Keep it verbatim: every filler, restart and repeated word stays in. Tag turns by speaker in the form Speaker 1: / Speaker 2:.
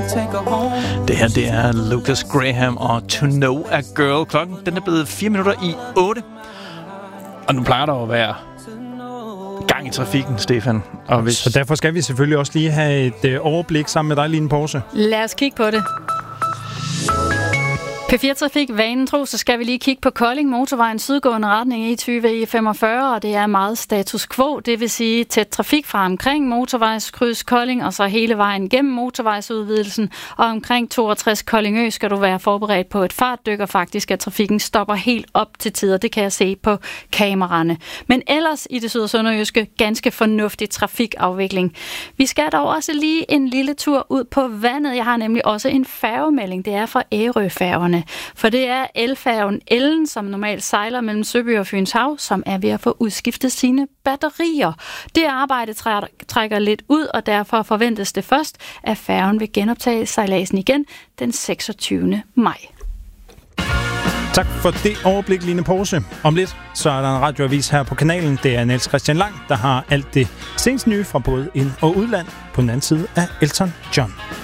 Speaker 1: Det her, det er Lucas Graham og To Know a Girl. Klokken, den er blevet fire minutter i otte. Og nu plejer der at være gang i trafikken, Stefan. Og hvis...
Speaker 2: Så derfor skal vi selvfølgelig også lige have et øh, overblik sammen med dig, Line Porse.
Speaker 3: Lad os kigge på det. P fire Trafik, vanen tro, så skal vi lige kigge på Kolding, motorvejen sydgående retning E tyve E femogfyrre, og det er meget status quo, det vil sige tæt trafik fra omkring motorvejskryds Kolding, og så hele vejen gennem motorvejsudvidelsen, og omkring toogtres Koldingø skal du være forberedt på et fartdyk, og faktisk at trafikken stopper helt op til tider, det kan jeg se på kameraerne. Men ellers i det syd- og sønderjyske, ganske fornuftig trafikafvikling. Vi skal dog også lige en lille tur ud på vandet, jeg har nemlig også en færgemelding, det er fra Ærøfærgerne. For det er elfærgen Ellen, som normalt sejler mellem Søby og Fynshav, som er ved at få udskiftet sine batterier. Det arbejde trækker lidt ud, og derfor forventes det først, at færgen vil genoptage sejladsen igen den seksogtyvende maj.
Speaker 2: Tak for det overblik, Line Porse. Om lidt, så er der en radioavis her på kanalen. Det er Niels Christian Lang, der har alt det seneste nye fra både ind- og udland på den anden side af Elton John.